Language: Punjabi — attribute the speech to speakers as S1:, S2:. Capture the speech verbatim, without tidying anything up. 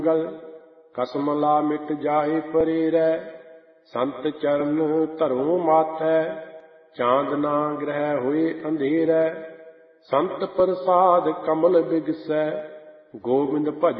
S1: ਗਲ ਕਸਮ ਲਾ ਮਿਟ ਜਾਏ ਪਰੇਰੈ। ਸੰਤ ਚਰਨ ਧਰੋਂ ਮਾਥੈ ਚਾਂਦ ਨਾ ਗ੍ਰਹਿ ਹੋਏ ਅੰਧੇਰੈ। ਸੰਤ ਪ੍ਰਸਾਦ ਕਮਲ ਬਿਗਸੈ ਗੋਬਿੰਦ ਭਜਨ